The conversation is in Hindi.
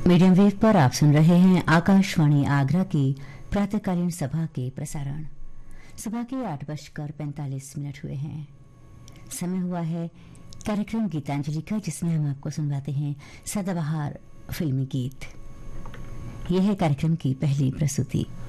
मीडियम वेव पर आप सुन रहे हैं आकाशवाणी आगरा की प्रातःकालीन सभा के प्रसारण। सुबह के 8:45 हुए हैं। समय हुआ है कार्यक्रम गीतांजलि का, जिसमें हम आपको सुनवाते हैं सदाबहार फिल्मी गीत। यह है कार्यक्रम की पहली प्रस्तुति।